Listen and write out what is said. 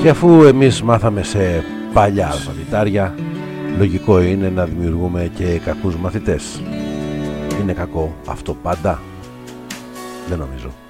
Και αφού εμείς μάθαμε σε παλιά αλφαβητάρια, λογικό είναι να δημιουργούμε και κακούς μαθητές. Είναι κακό αυτό πάντα? Δεν νομίζω.